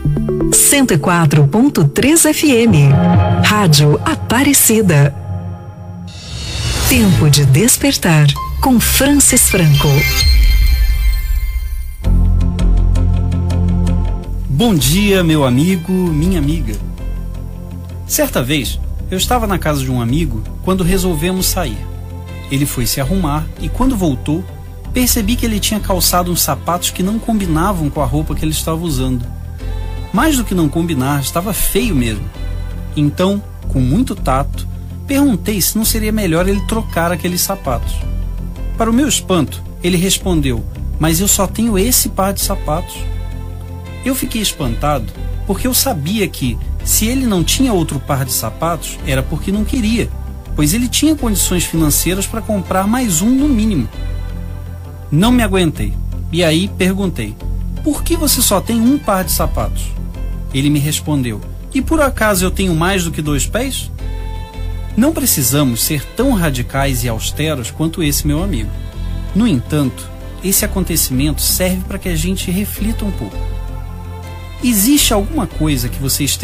104.3 FM. Rádio Aparecida. Tempo de despertar com Francis Franco. Bom dia, meu amigo, minha amiga. Certa vez, eu estava na casa de um amigo quando resolvemos sair. Ele foi se arrumar e quando voltou, percebi que ele tinha calçado uns sapatos que não combinavam com a roupa que ele estava usando. Mais do que não combinar, estava feio mesmo. Então, com muito tato, perguntei se não seria melhor ele trocar aqueles sapatos. Para o meu espanto, ele respondeu: "Mas eu só tenho esse par de sapatos." Eu fiquei espantado porque eu sabia que, se ele não tinha outro par de sapatos, era porque não queria, pois ele tinha condições financeiras para comprar mais um no mínimo. Não me aguentei e aí perguntei: "Por que você só tem um par de sapatos?" Ele me respondeu: "E por acaso eu tenho mais do que 2 pés?" Não precisamos ser tão radicais e austeros quanto esse meu amigo. No entanto, esse acontecimento serve para que a gente reflita um pouco. Existe alguma coisa que você esteja